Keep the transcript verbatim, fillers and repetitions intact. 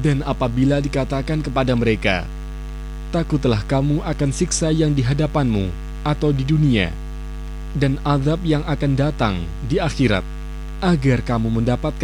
Dan apabila dikatakan kepada mereka, takutlah kamu akan siksa yang di hadapanmu atau di dunia, dan azab yang akan datang di akhirat, agar kamu mendapatkan